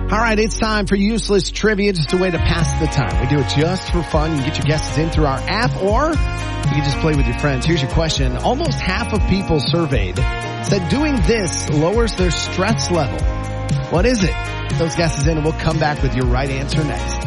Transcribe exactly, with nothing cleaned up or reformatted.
All right, it's time for Useless Trivia, just a way to pass the time. We do it just for fun. You can get your guesses in through our app, or you can just play with your friends. Here's your question. Almost half of people surveyed said doing this lowers their stress level. What is it? Get those guesses in, and we'll come back with your right answer next.